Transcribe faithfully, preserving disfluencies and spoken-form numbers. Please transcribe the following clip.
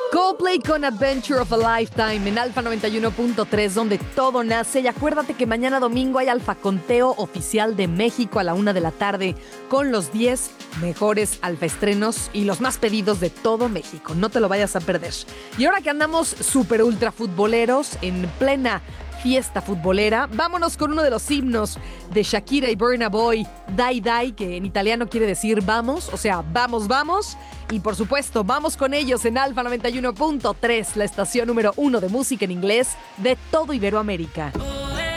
Coldplay con Adventure of a Lifetime en Alfa noventa y uno punto tres, donde todo nace. Y acuérdate que mañana domingo hay Alfa Conteo oficial de México a la una de la tarde con los diez mejores alfa estrenos y los más pedidos de todo México. No te lo vayas a perder. Y ahora que andamos super ultra futboleros en plena fiesta futbolera, vámonos con uno de los himnos de Shakira y Burna Boy, Dai Dai, que en italiano quiere decir vamos, o sea, vamos, vamos. Y por supuesto, vamos con ellos en Alfa noventa y uno punto tres, la estación número uno de música en inglés de todo Iberoamérica.